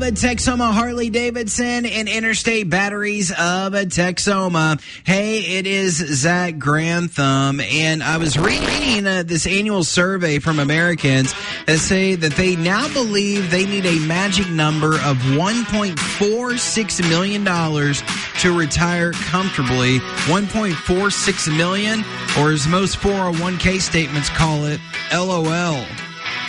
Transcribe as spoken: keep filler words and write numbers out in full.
Texoma Harley-Davidson and Interstate Batteries of Texoma. Hey, it is Zach Grantham, and I was reading uh, this annual survey from Americans that say that they now believe they need a magic number of one point four six million dollars to retire comfortably. one point four six million dollars, or as most four oh one k statements call it, LOL.